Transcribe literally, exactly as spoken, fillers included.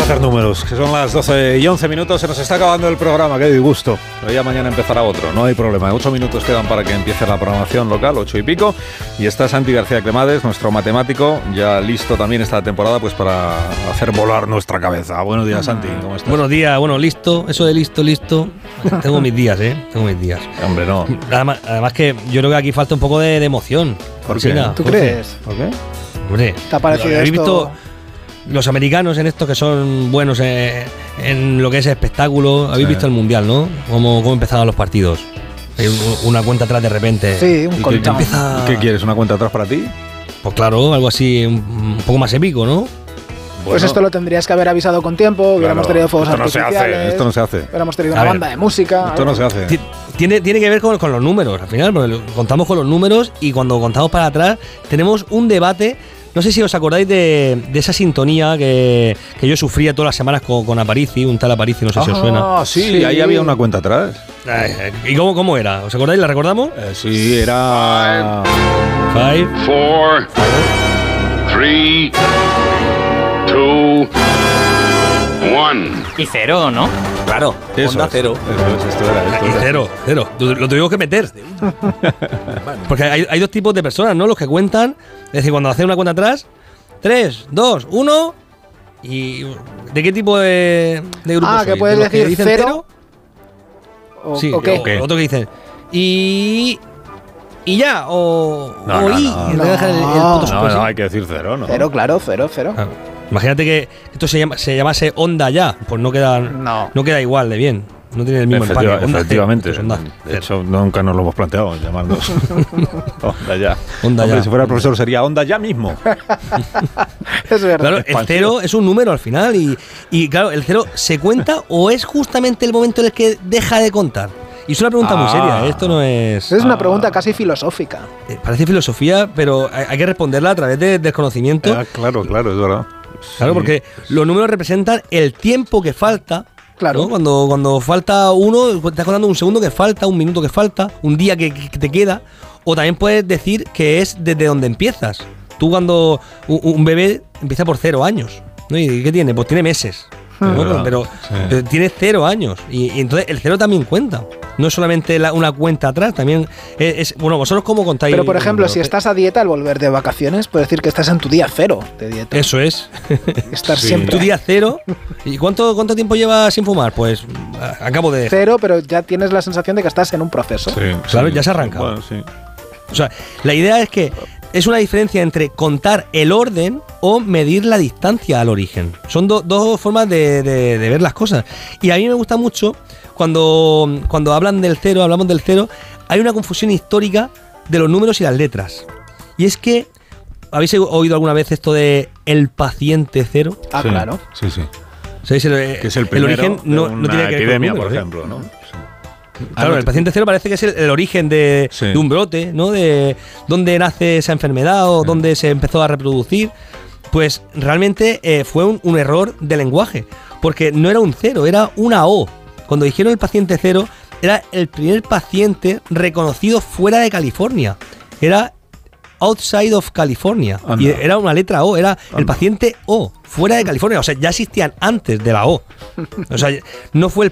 hacer números, que son las doce y once minutos, se nos está acabando el programa, qué disgusto. Pero ya mañana empezará otro, no hay problema. ocho minutos quedan para que empiece la programación local, ocho y pico. Y está Santi García Cremades, nuestro matemático, ya listo también esta temporada pues para hacer volar nuestra cabeza. Buenos días, Santi, ¿cómo estás? Buenos días, bueno, listo, eso de listo, listo. Tengo mis días, ¿eh? Tengo mis días. Hombre, no. Además, además que yo creo que aquí falta un poco de, de emoción. ¿Por qué? ¿Tú crees? ¿Por qué? Hombre, ¿te ha parecido ¿habéis esto? visto los americanos en esto que son buenos en, en lo que es espectáculo? Habéis Sí. visto el mundial, ¿no? Cómo, cómo empezaban los partidos. Hay un- una cuenta atrás de repente. Sí, un ¿Y qué, countdown. empieza- ¿Qué quieres? ¿Una cuenta atrás para ti? Pues claro, algo así un, un poco más épico, ¿no? Pues Bueno, esto lo tendrías que haber avisado con tiempo, hubiéramos claro, tenido fuegos esto no se artificiales. hace, esto no se hace. Hubiéramos tenido A una ver, banda de música. Esto no se hace. Ti- Tiene, tiene que ver con, con los números, al final, porque contamos con los números y cuando contamos para atrás tenemos un debate. No sé si os acordáis de, de esa sintonía que, que yo sufría todas las semanas con, con Aparici, un tal Aparici, no sé si os suena. Ah, sí, Sí. ahí había una cuenta atrás. Ay, ¿Y cómo, cómo era? ¿Os acordáis? ¿La recordamos? Eh, sí, era... Five. Four, three, two, one. Y cero, ¿no? Claro, Eso Onda es, cero. eso es, esto era, esto Y era. cero, cero. Lo, lo tuvimos que meter. Porque hay, hay dos tipos de personas, ¿no? Los que cuentan, es decir, cuando hacen una cuenta atrás, tres, dos, uno. ¿Y de qué tipo de, de grupo Ah, sois? que puedes ¿De los decir dicen cero? ¿O, Sí, o qué? o qué? otro que dicen. Y. Y ya, o. No, o no, y. no. y le dejan el, el puto No, susto No, así. no, hay que decir cero, ¿no? Cero, claro, cero, cero. Claro. Imagínate que esto se, llama, se llamase Onda Ya, pues no queda, No. no queda igual de bien. No tiene el mismo Efectiva- empaque. Onda efectivamente. cero, Onda De cero. hecho, nunca nos lo hemos planteado llamarnos Onda Ya. Onda Hombre, Ya. si fuera el profesor sería Onda Ya mismo. Es verdad. Claro, el Expansivo. cero es un número al final y, y claro, el cero se cuenta o es justamente el momento en el que deja de contar. Y es una pregunta muy Ah. seria, ¿eh? Esto no es... Es una pregunta casi filosófica. eh, Parece filosofía, pero hay, hay que responderla a través de- del conocimiento. Ah, claro, claro, es verdad. Claro, Sí. porque los números representan el tiempo que falta. Claro. ¿no? Cuando, cuando falta uno, estás contando un segundo que falta, un minuto que falta, un día que, que te queda. O también puedes decir que es desde donde empiezas. Tú cuando un, un bebé empieza por cero años. ¿No? ¿Y qué tiene? Pues tiene meses. ¿no? verdad, Pero, sí. pero tiene cero años. Y, y entonces el cero también cuenta. No es solamente la- una cuenta atrás, también es, es- Bueno, vosotros cómo contáis. Pero, por ejemplo, números? si estás a dieta al volver de vacaciones, puedes decir que estás en tu día cero de dieta. Eso es. Estar Sí. siempre Tu día cero. ¿Y cuánto, cuánto tiempo llevas sin fumar? Pues a- acabo de. cero, pero ya tienes la sensación de que estás en un proceso. Sí, Claro, sí. ya se ha arrancado. Bueno, sí. O sea, la idea es que es una diferencia entre contar el orden o medir la distancia al origen. Son do- dos formas de, de- de ver las cosas. Y a mí me gusta mucho cuando, cuando hablan del cero, hablamos del cero, hay una confusión histórica de los números y las letras. Y es que, ¿habéis oído alguna vez esto de el paciente cero? Ah, Sí, claro. Sí, sí. ¿Sabéis? El, Que es el el primero origen no, de no una tiene que ver con epidemia, números, por ¿eh? ejemplo, ¿no? Sí. Ah, Claro, no, el te- paciente cero parece que es el, el origen de, Sí. de un brote, ¿no? De dónde nace esa enfermedad o dónde se empezó a reproducir. Pues realmente eh, fue un, un error de lenguaje, porque no era un cero, era una O. Cuando dijeron el paciente cero, era el primer paciente reconocido fuera de California. Era outside of California. Anda. Y era una letra O, era el Anda. paciente O, fuera de California. O sea, ya existían antes de la O. O sea, no fue el